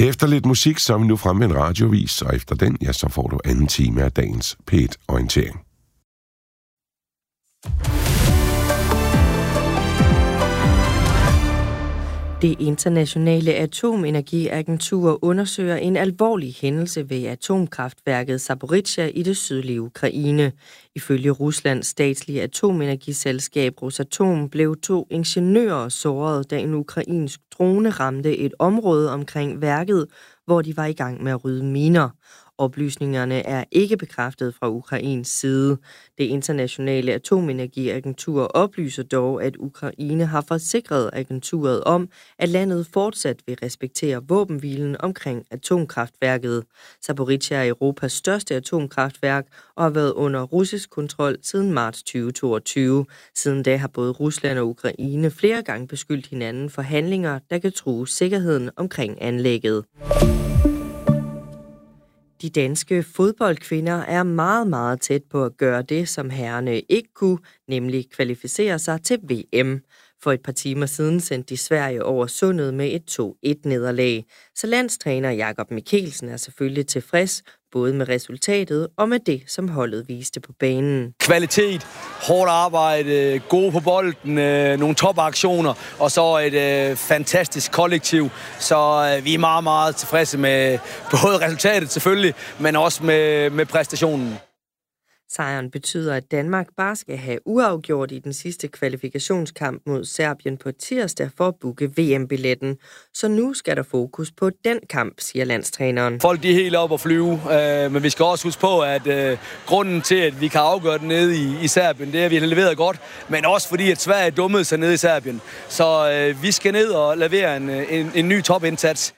Efter lidt musik, så er vi nu fremme med en radiovis, og efter den, ja, så får du anden time af dagens P1-orientering. Det internationale atomenergiagentur undersøger en alvorlig hændelse ved atomkraftværket Zaporizjzja i det sydlige Ukraine. Ifølge Ruslands statslige atomenergiselskab Rosatom blev 2 ingeniører såret, da en ukrainsk drone ramte et område omkring værket, hvor de var i gang med at rydde miner. Oplysningerne er ikke bekræftet fra Ukraines side. Det internationale atomenergiagentur oplyser dog, at Ukraine har forsikret agenturet om, at landet fortsat vil respektere våbenhvilen omkring atomkraftværket. Zaporizjzja er Europas største atomkraftværk og har været under russisk kontrol siden marts 2022. Siden da har både Rusland og Ukraine flere gange beskyldt hinanden for handlinger, der kan true sikkerheden omkring anlægget. De danske fodboldkvinder er meget, meget tæt på at gøre det, som herrerne ikke kunne, nemlig kvalificere sig til VM. For et par timer siden sendte de Sverige over sundet med et 2-1-nederlag. Så landstræner Jakob Mikkelsen er selvfølgelig tilfreds, både med resultatet og med det, som holdet viste på banen. Kvalitet, hårdt arbejde, gode på bolden, nogle topaktioner og så et fantastisk kollektiv. Så vi er meget, meget tilfredse med både resultatet selvfølgelig, men også med præstationen. Sejren betyder, at Danmark bare skal have uafgjort i den sidste kvalifikationskamp mod Serbien på tirsdag for at booke VM-billetten. Så nu skal der fokus på den kamp, siger landstræneren. Folk de er helt op at flyve, men vi skal også huske på, at grunden til, at vi kan afgøre det nede i Serbien, det er, at vi har leveret godt, men også fordi, at Sverige dummede sig nede i Serbien. Så vi skal ned og levere en ny topindsats.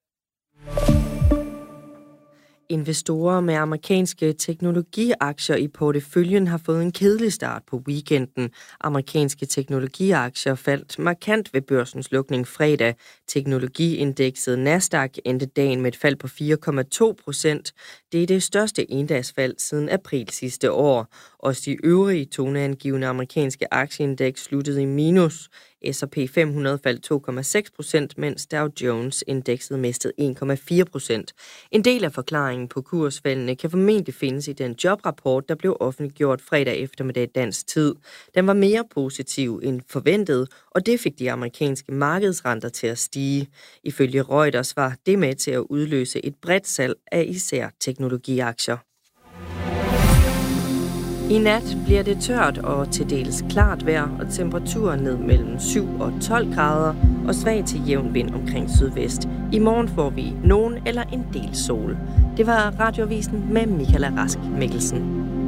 Investorer med amerikanske teknologiaktier i porteføljen har fået en kedelig start på weekenden. Amerikanske teknologiaktier faldt markant ved børsens lukning fredag. Teknologiindekset Nasdaq endte dagen med et fald på 4,2%. Det er det største endagsfald siden april sidste år. Også de øvrige toneangivende amerikanske aktieindeks sluttede i minus. S&P 500 faldt 2,6%, mens Dow Jones-indekset mistede 1,4%. En del af forklaringen på kursfaldene kan formentlig findes i den jobrapport, der blev offentliggjort fredag eftermiddag dansk tid. Den var mere positiv end forventet, og det fik de amerikanske markedsrenter til at stige. Ifølge Reuters var det med til at udløse et bredt salg af især teknologiaktier. I nat bliver det tørt og til dels klart vejr, og temperaturen ned mellem 7 og 12 grader, og svag til jævn vind omkring sydvest. I morgen får vi nogen eller en del sol. Det var Radioavisen med Michaela Rask Mikkelsen.